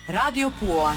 Radio Pula.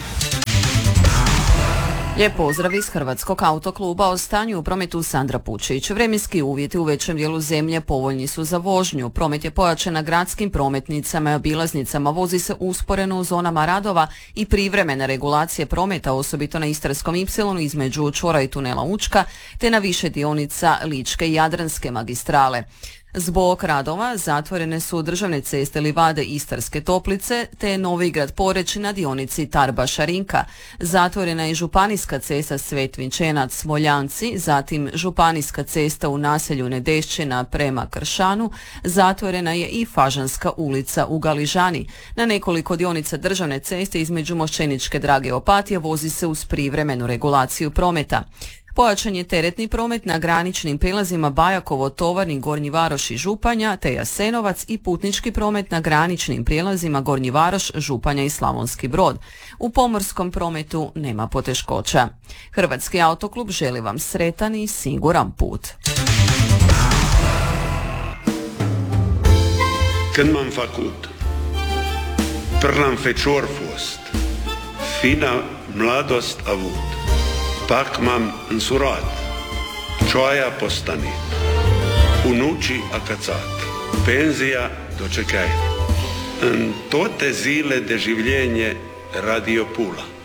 Lijep pozdrav iz Hrvatskog autokluba. O stanju u prometu Sandra Pučić. Vremenski uvjeti u većem dijelu zemlje povoljni su za vožnju. Promet je pojačan na gradskim prometnicama i obilaznicama. Vozi se usporeno u zonama radova i privremene regulacije prometa, osobito na Istarskom ipsilonu između čvora i tunela Učka, te na više dionica Ličke i Jadranske magistrale. Zbog radova zatvorene su državne ceste Livade Istarske Toplice te Novigrad Poreć na dionici Tarba-Šarinka. Zatvorena je županijska cesta Svet Vinčenac Smoljanci, zatim županijska cesta u naselju Nedešćina prema Kršanu, zatvorena je i Fažanska ulica u Galižani. Na nekoliko dionica državne ceste između Mošćeničke Drage i Opatije vozi se uz privremenu regulaciju prometa. Pojačan je teretni promet na graničnim prilazima Bajakovo, Tovarnik, Gornji Varoš i Županja, te Jasenovac i putnički promet na graničnim prijelazima Gornji Varoš, Županja i Slavonski Brod. U pomorskom prometu nema poteškoća. Hrvatski autoklub želi vam sretan i siguran put. Când m-am făcut, prlam fecior fost, fina mladost avut. Pak m-am însurat, cioaia postanit, unucii acațat, penzia dočekaj. În toate zile de življenje Radio Pula.